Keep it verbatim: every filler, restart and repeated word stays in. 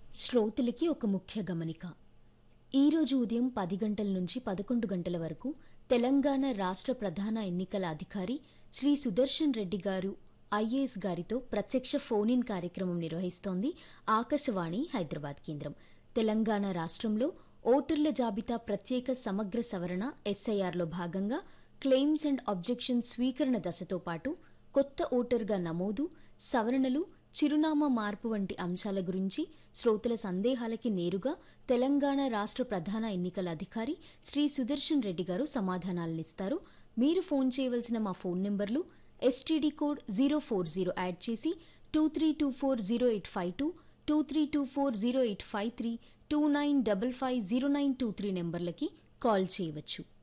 శ్రోతలకి ఒక ముఖ్య గమనిక. ఈరోజు ఉదయం పది గంటల నుంచి పదకొండు గంటల వరకు తెలంగాణ రాష్ట్ర ప్రధాన ఎన్నికల అధికారి శ్రీ సుదర్శన్ రెడ్డి గారు ఐఏఎస్ గారితో ప్రత్యక్ష ఫోన్ ఇన్ కార్యక్రమం నిర్వహిస్తోంది ఆకాశవాణి హైదరాబాద్ కేంద్రం. తెలంగాణ రాష్ట్రంలో ఓటర్ల జాబితా ప్రత్యేక సమగ్ర సవరణ ఎస్ఐఆర్లో భాగంగా క్లెయిమ్స్ అండ్ అబ్జెక్షన్ స్వీకరణ దశతో పాటు కొత్త ఓటర్గా నమోదు, సవరణలు, చిరునామా మార్పు వంటి అంశాల గురించి శ్రోతల సందేహాలకి నేరుగా తెలంగాణ రాష్ట్ర ప్రధాన ఎన్నికల అధికారి శ్రీ సుదర్శన్ రెడ్డి గారు సమాధానాలనిస్తారు. మీరు ఫోన్ చేయవలసిన మా ఫోన్ నెంబర్లు STD code zero four zero add చేసి two three two four zero eight five two, two three two four zero eight five three, two nine double five zero nine two three నెంబర్లకి call చేయవచ్చు.